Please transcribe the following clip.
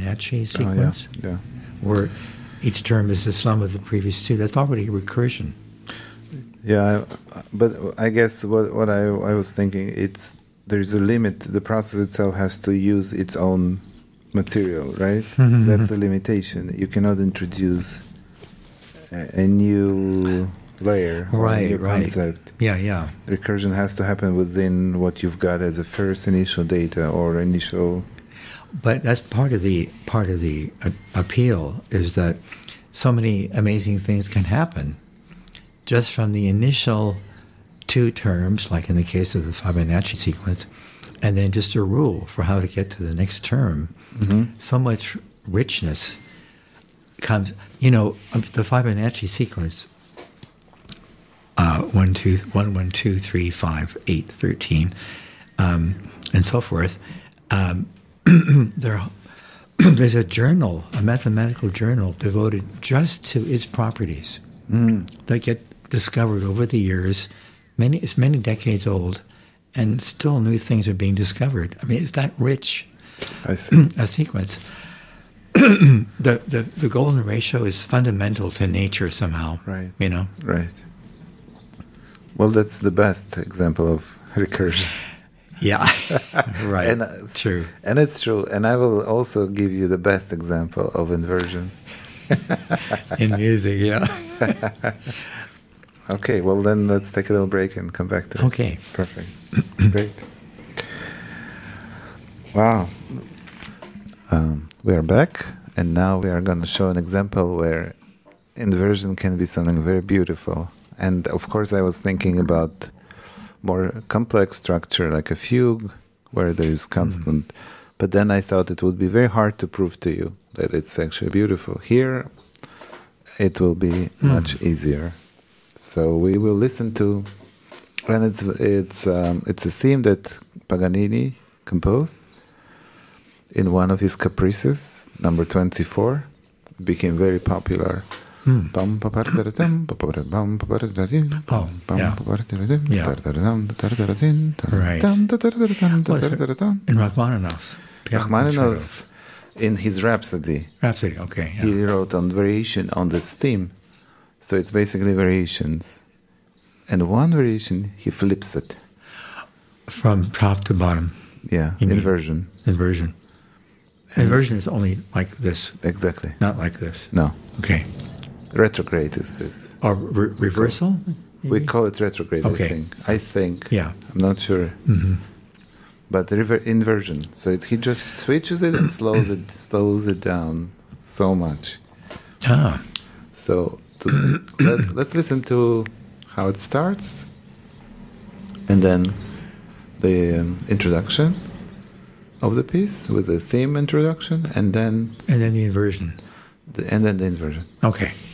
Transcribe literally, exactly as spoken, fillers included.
Fibonacci sequence, oh, yeah. Yeah. where each term is the sum of the previous two. That's already recursion. Yeah, but I guess what what I I was thinking, it's there's a limit. The process itself has to use its own material, right? That's the limitation. You cannot introduce a, a new layer or right, a new right. concept. Yeah, yeah. Recursion has to happen within what you've got as a first initial data or initial. But that's part of the part of the uh, appeal, is that so many amazing things can happen just from the initial two terms, like in the case of the Fibonacci sequence, and then just a rule for how to get to the next term. Mm-hmm. So much richness comes. You know, the Fibonacci sequence, uh, one, two, one, one, two, three, five, eight, thirteen, um, and so forth. Um, there, there's a journal, a mathematical journal devoted just to its properties mm. that get discovered over the years. Many, it's many decades old, and still new things are being discovered. I mean, it's that rich I see. a sequence. the, the the golden ratio is fundamental to nature somehow. Right. You know. Right. Well, that's the best example of recursion. Yeah. Right. And, uh, true. And it's true. And I will also give you the best example of inversion. In music, yeah. Okay, well then let's take a little break and come back to it. Okay. Perfect. Great. Wow. Um, we are back, and now we are going to show an example where inversion can be something very beautiful. And of course I was thinking about more complex structure like a fugue where there is constant. Mm. But then I thought it would be very hard to prove to you that it's actually beautiful. Here it will be mm. much easier. So we will listen to, and it's it's um, it's a theme that Paganini composed in one of his caprices, number twenty-four. It became very popular. Mm. In Rachmaninoff's. Rachmaninoff's, in his Rhapsody. Rhapsody, okay. Yeah. He wrote on variation on this theme. So it's basically variations. And one variation, he flips it. From top to bottom. Yeah, inversion. Inversion. And inversion is only like this. Exactly. Not like this. No. Okay. Retrograde is this. Or re- reversal? We call it retrograde, okay. I think. I think. Yeah. I'm not sure. Mm-hmm. But rever- inversion. So it, he just switches it and slows it slows it down so much. Ah. So to, let, let's listen to how it starts, and then the um, introduction of the piece with the theme introduction, and then and then the inversion, the, and then the inversion. Okay.